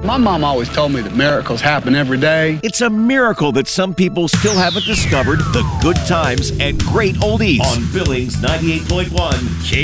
My mom always told me that miracles happen every day. It's a miracle that some people still haven't discovered the good times and great oldies on Billings 98.1